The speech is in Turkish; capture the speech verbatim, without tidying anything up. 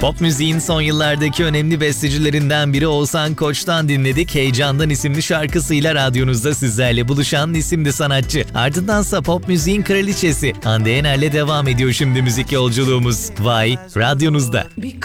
Pop müziğin son yıllardaki önemli bestecilerinden biri Oğuzhan Koç'tan dinledik. Heyecandan isimli şarkısıyla radyonuzda sizlerle buluşan isimli sanatçı. Ardındansa pop müziğin kraliçesi Hande Yener'le devam ediyor şimdi müzik yolculuğumuz. Vay, radyonuzda.